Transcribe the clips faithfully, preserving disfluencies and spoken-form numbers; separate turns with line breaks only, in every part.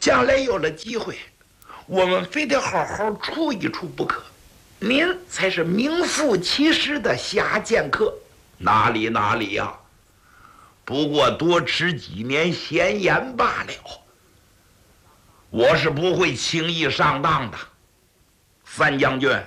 将来有了机会，我们非得好好处一处不可。您才是名副其实的侠剑客。哪里哪里呀、啊？不过多吃几年闲盐罢了。我是不会轻易上当的，三将军。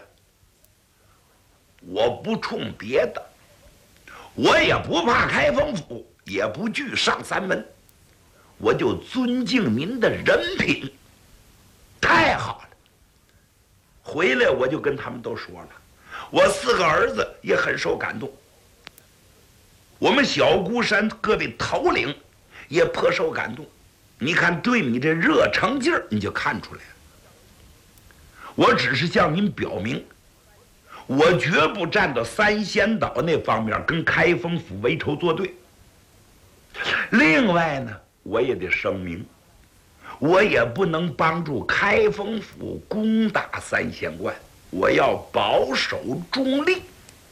我不冲别的，我也不怕开封府，也不惧上三门，我就尊敬您的人品。太好了！回来我就跟他们都说了，我四个儿子也很受感动。我们小孤山各位头领也颇受感动。你看对你这热诚劲儿，你就看出来了。我只是向您表明，我绝不站到三仙岛那方面跟开封府为仇作对。另外呢，我也得声明，我也不能帮助开封府攻打三仙观，我要保守中立。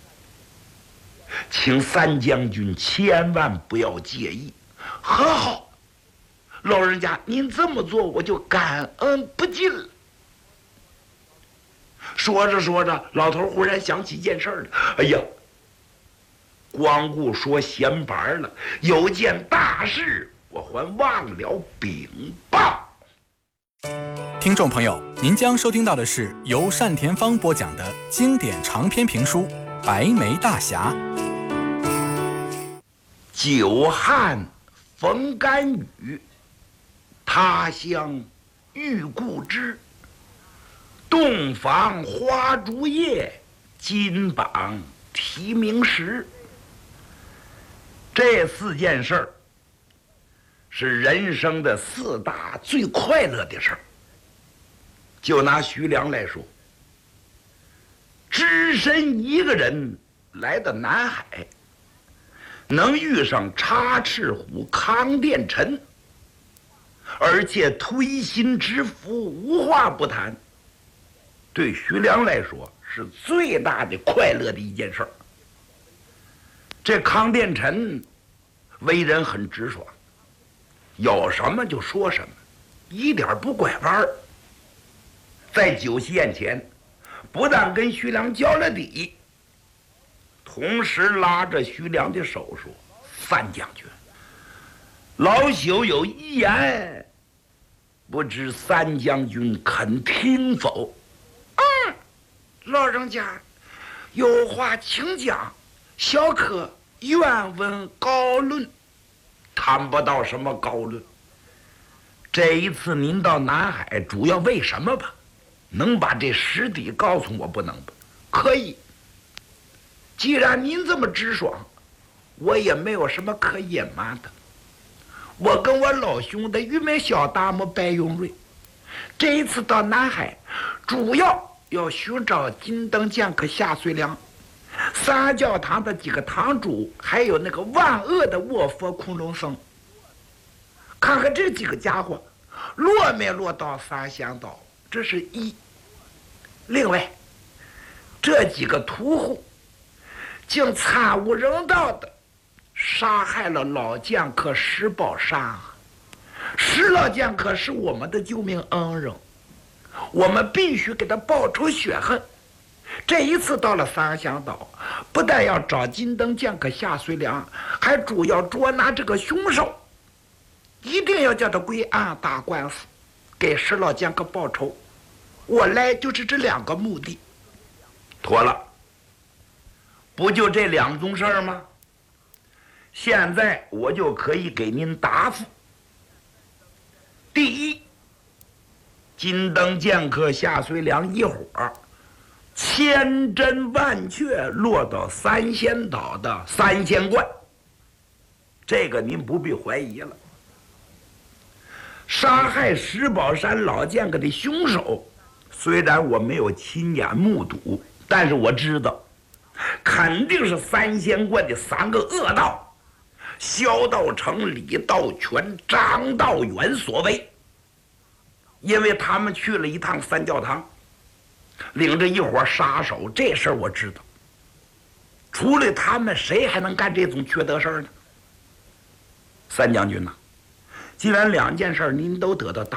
请三将军千万不要介意。很好，老人家您这么做，我就感恩不尽了。说着说着，老头忽然想起一件事了。哎呀，光顾说闲板了，有件大事我还忘了禀报。
听众朋友，您将收听到的是由单田芳播讲的经典长篇评书《白眉大侠》。
久旱逢甘雨，他乡遇故知。洞房花烛夜，金榜题名时。这四件事儿是人生的四大最快乐的事儿。就拿徐良来说，只身一个人来到南海，能遇上插翅虎康殿臣，而且推心置腹，无话不谈，对徐良来说是最大的快乐的一件事儿。这康殿臣为人很直爽，有什么就说什么，一点不拐弯儿。在酒席宴前，不但跟徐良交了底，同时拉着徐良的手说：“三将军，老朽有一言，不知三将军肯听否？”“嗯，老人家有话请讲，小客愿闻高论。”“谈不到什么高论。这一次您到南海，主要为什么吧？能把这实底告诉我不能吧？”“可以。既然您这么直爽，我也没有什么可隐瞒的。我跟我老兄的玉门小大木白永瑞，这一次到南海，主要要寻找金灯剑客夏遂良、三教堂的几个堂主，还有那个万恶的卧佛空龙僧，看看这几个家伙落没落到三仙岛。这是一。另外，这几个屠户竟惨无人道的杀害了老剑客石宝山啊！石老剑客是我们的救命恩人，我们必须给他报仇雪恨。这一次到了三仙岛，不但要找金灯剑客夏遂良，还主要捉拿这个凶手，一定要叫他归案打官司，给石老剑客报仇。我来就是这两个目的。”“妥了，不就这两宗事儿吗？现在我就可以给您答复。第一，金灯剑客夏遂良一伙千真万确落到三仙岛的三仙观，这个您不必怀疑了。杀害石宝山老剑客的凶手，虽然我没有亲眼目睹，但是我知道肯定是三仙观的三个恶道，萧道成、李道全、张道远所为。因为他们去了一趟三教堂，领着一伙杀手，这事儿我知道。除了他们，谁还能干这种缺德事儿呢？三将军呐、既然两件事您都得到答